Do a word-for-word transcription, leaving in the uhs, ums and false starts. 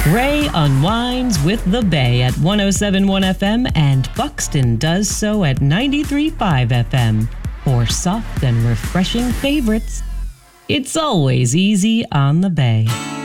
Gray unwinds with the Bay at one oh seven point one F M, and Buxton does so at ninety-three point five F M. For soft and refreshing favorites, it's always easy on the Bay.